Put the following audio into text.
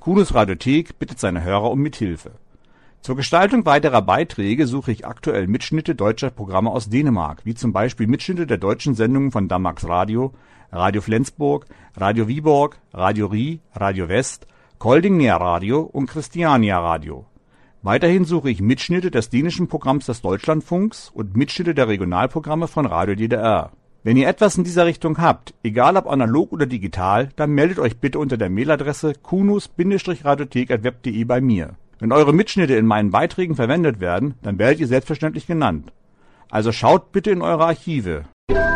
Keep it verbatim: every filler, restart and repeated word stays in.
Kunos Radiothek bittet seine Hörer um Mithilfe. Zur Gestaltung weiterer Beiträge suche ich aktuell Mitschnitte deutscher Programme aus Dänemark, wie zum Beispiel Mitschnitte der deutschen Sendungen von Danmarks Radio, Radio Flensburg, Radio Viborg, Radio Rie, Radio West, Kolding Nærradio und Christiania Radio. Weiterhin suche ich Mitschnitte des dänischen Programms des Deutschlandfunks und Mitschnitte der Regionalprogramme von Radio D D R. Wenn ihr etwas in dieser Richtung habt, egal ob analog oder digital, dann meldet euch bitte unter der Mailadresse kunos-radiothek at web punkt de bei mir. Wenn eure Mitschnitte in meinen Beiträgen verwendet werden, dann werdet ihr selbstverständlich genannt. Also schaut bitte in eure Archive.